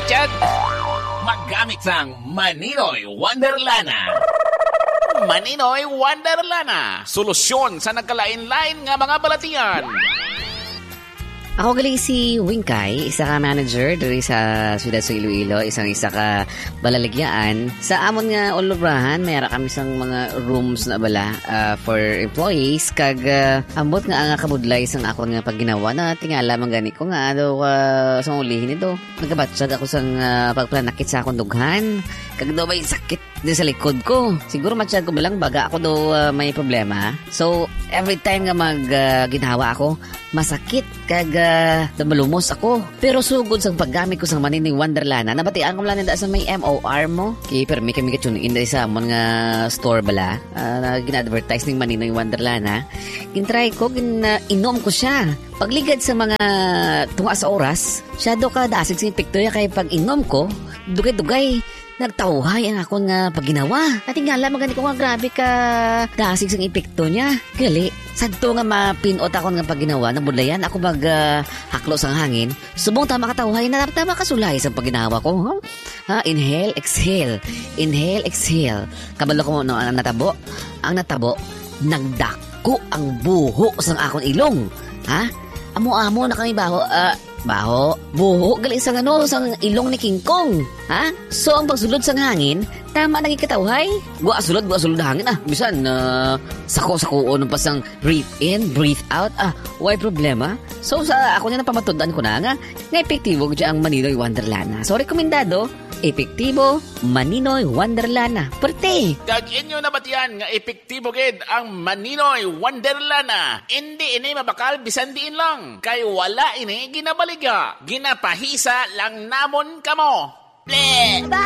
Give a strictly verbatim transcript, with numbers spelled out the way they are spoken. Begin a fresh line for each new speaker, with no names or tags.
Matiyag, maggamit sang Maninoy Wonderlana. Maninoy Wonderlana, solusyon sa nagkalain-lain nga mga balatian.
Ako galing si Wingkay, isa ka manager diri sa siyudad sa Iloilo, isang isa ka balaligyaan. Sa amon nga ulubrahan, mayroon kami sang mga rooms na bala uh, for employees. Kag uh, ambot nga nga kabudlay sang ako nga pagginawa na tingala man gani ko nga ano uh, sa ulihin ito. Nagabatsyag ako sang uh, pagplanakit sa akong dughan. Kag daw may sakit din sa likod ko. Siguro matsyag ko bilang baga ako daw uh, may problema. So every time nga mag uh, ginawa ako, masakit kag uh, malumos ako. Pero sugod sa paggamit ko sa Maninoy Wonderlana, nabatian ko lang nila sa may M O R mo. Kaya pero may kami ka-tune in sa amon nga store bala uh, na gina-advertise ng Maninoy Wonderlana. Gintry ko, gin, uh, inom ko siya. Pagligad sa mga tunga sa oras, siya do ka dasig sa picture kay pag inom ko, dugay-dugay. Nagtauhay ang ako nga pagginawa. At nga lang magani ko nga grabe ka dasig sa epekto niya. Gali, sadto nga mapinot ako nga pagginawa ng budlayan. Ako mag uh, haklo sa hangin. Subong tama katauhay na tama kasulay sa pagginawa ko. Huh? Ha? Inhale, exhale. Inhale, exhale. Kabalo ko no, ang natabo. Ang natabo, nagdako ang buho sa akong ilong. Ha? Amo-amo na kami baho. Ah... Uh, Baho, buho, galing sa ano, sa ilong ni King Kong. Ha? So, ang pagsulod sa hangin, tama nang ikatawhay. Gua sulod, gua sulod hangin. Ah, bisan, uh, sako-sako nung pasang breathe in, breathe out. Ah, why problema? So, sa ako niya napamatundaan ko na nga, nga epektibo ko ang Maninoy Wonderlana. So, rekomendado, epektibo, Maninoy Wonderlana. Perte!
Kag inyo na batiyan nga epektibo gid ang Maninoy Wonderlana. Hindi ini mabakal bisan diin lang. Kay wala ini ginabaligya. Ginapahisa lang namon kamo. Ble!